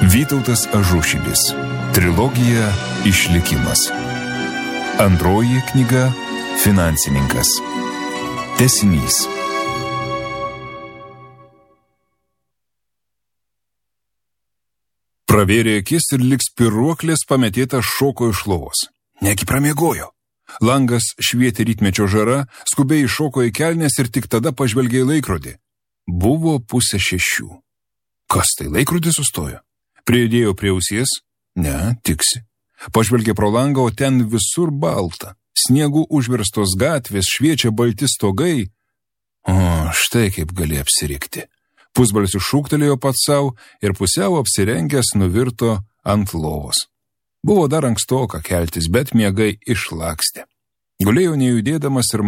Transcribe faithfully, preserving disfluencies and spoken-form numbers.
Vytautas Ažušilis. Trilogija Išlikimas. Antroji knyga Finansininkas. Tęsinys. Pravėrė akis ir lyg spiruoklės pametėta šoko iš lovos. Negi pramiegojo. Langas švietė rytmečio žara, skubiai iššoko į kelnes ir tik tada pažvelgė į laikrodį. Buvo pusė šešių. Kas tai, laikrodis sustojo? Priėdėjo prie ausies? Ne, tiksi. Pažvelgė pro langą, o ten visur balta. Sniegų užverstos gatvės, šviečia balti stogai. O, štai kaip gali apsirikti. Pusbalsiu šūktelėjo pats savo ir pusiau apsirengęs nuvirto ant lovos. Buvo dar ankstoka keltis, bet miegai išlakstė. Gulėjo nejudėdamas ir